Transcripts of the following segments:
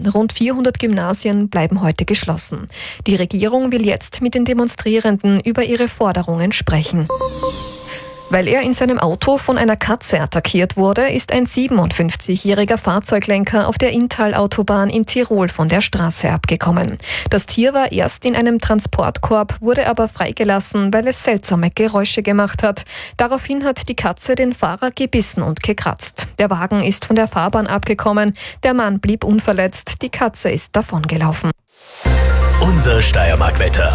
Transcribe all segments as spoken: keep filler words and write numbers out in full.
Bayern. Rund vierhundert Gymnasien bleiben heute geschlossen. Die Regierung will jetzt mit den Demonstrierenden über ihre Forderungen sprechen. Weil er in seinem Auto von einer Katze attackiert wurde, ist ein siebenundfünfzigjähriger Fahrzeuglenker auf der Inntal-Autobahn in Tirol von der Straße abgekommen. Das Tier war erst in einem Transportkorb, wurde aber freigelassen, weil es seltsame Geräusche gemacht hat. Daraufhin hat die Katze den Fahrer gebissen und gekratzt. Der Wagen ist von der Fahrbahn abgekommen, der Mann blieb unverletzt, die Katze ist davongelaufen. Unser Steiermark-Wetter.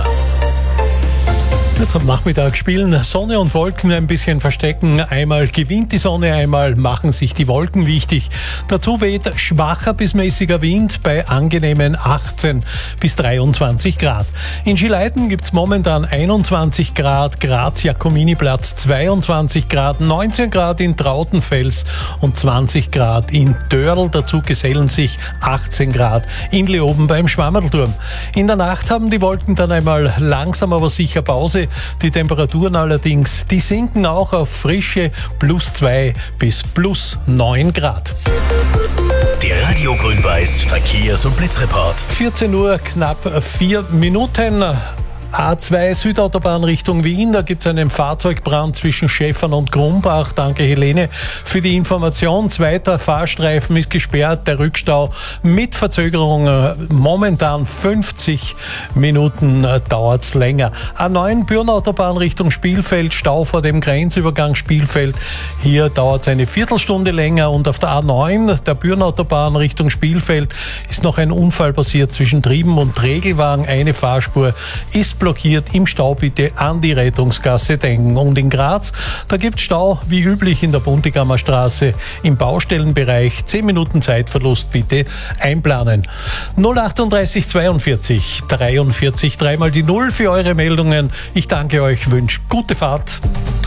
Jetzt am Nachmittag spielen Sonne und Wolken ein bisschen verstecken. Einmal gewinnt die Sonne, einmal machen sich die Wolken wichtig. Dazu weht schwacher bis mäßiger Wind bei angenehmen achtzehn bis dreiundzwanzig Grad. In Schileiten gibt's momentan einundzwanzig Grad, Graz-Jakominiplatz zweiundzwanzig Grad, neunzehn Grad in Trautenfels und zwanzig Grad in Dörl. Dazu gesellen sich achtzehn Grad in Leoben beim Schwammerlturm. In der Nacht haben die Wolken dann einmal langsam aber sicher Pause. Die Temperaturen allerdings, die sinken auch auf frische plus zwei bis plus neun Grad. Der Radio Grün-Weiß Verkehrs- und Blitzreport. vierzehn Uhr, knapp vier Minuten. A zwei Südautobahn Richtung Wien, da gibt es einen Fahrzeugbrand zwischen Schäfern und Grumbach. Danke Helene für die Information. Zweiter Fahrstreifen ist gesperrt, der Rückstau mit Verzögerung momentan fünfzig Minuten dauert es länger. A neun Bürnautobahn Richtung Spielfeld, Stau vor dem Grenzübergang Spielfeld. Hier dauert es eine Viertelstunde länger und auf der A neun, der Bürnautobahn Richtung Spielfeld, ist noch ein Unfall passiert zwischen Trieben und Regelwagen. Eine Fahrspur ist blockiert, im Stau bitte an die Rettungsgasse denken. Und in Graz, da gibt es Stau wie üblich in der Buntigammer Straße im Baustellenbereich. zehn Minuten Zeitverlust bitte einplanen. null achtunddreißig zweiundvierzig dreiundvierzig, dreimal die Null für eure Meldungen. Ich danke euch, wünsche gute Fahrt.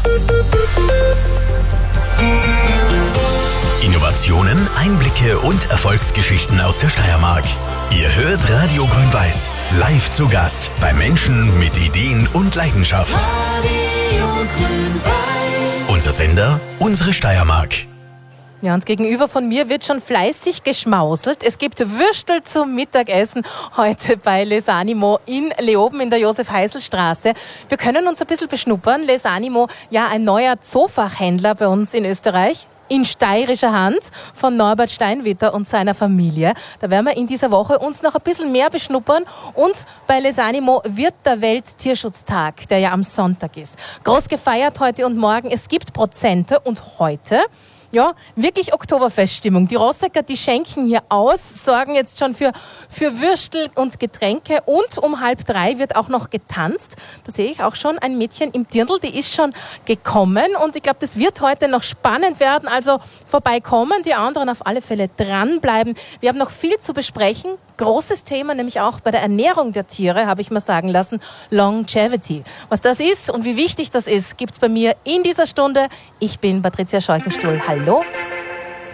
Innovationen, Einblicke und Erfolgsgeschichten aus der Steiermark. Ihr hört Radio Grün-Weiß, live zu Gast bei Menschen mit Ideen und Leidenschaft. Radio Grün-Weiß. Unser Sender, unsere Steiermark. Ja, und gegenüber von mir wird schon fleißig geschmauselt. Es gibt Würstel zum Mittagessen heute bei Les Animo in Leoben in der Josef-Heisel-Straße. Wir können uns ein bisschen beschnuppern. Les Animo, ja, ein neuer Zoofachhändler bei uns in Österreich. In steirischer Hand von Norbert Steinwitter und seiner Familie. Da werden wir in dieser Woche uns noch ein bisschen mehr beschnuppern. Und bei Les Animo wird der Welttierschutztag, der ja am Sonntag ist, groß gefeiert heute und morgen. Es gibt Prozente und heute, ja, wirklich Oktoberfeststimmung. Die Rossecker, die schenken hier aus, sorgen jetzt schon für, für Würstel und Getränke. Und um halb drei wird auch noch getanzt. Da sehe ich auch schon ein Mädchen im Dirndl, die ist schon gekommen. Und ich glaube, das wird heute noch spannend werden. Also vorbeikommen, die anderen auf alle Fälle dranbleiben. Wir haben noch viel zu besprechen. Großes Thema, nämlich auch bei der Ernährung der Tiere, habe ich mir sagen lassen, Longevity. Was das ist und wie wichtig das ist, gibt's bei mir in dieser Stunde. Ich bin Patricia Scheuchenstuhl. Hallo.